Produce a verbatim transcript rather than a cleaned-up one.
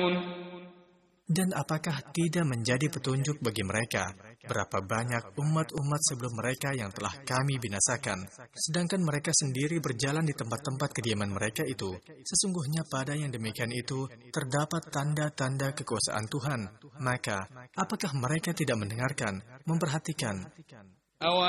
Dan apakah tidak menjadi petunjuk bagi mereka berapa banyak umat-umat sebelum mereka yang telah kami binasakan, sedangkan mereka sendiri berjalan di tempat-tempat kediaman mereka itu? Sesungguhnya pada yang demikian itu terdapat tanda-tanda kekuasaan Tuhan. Maka, apakah mereka tidak mendengarkan, memperhatikan?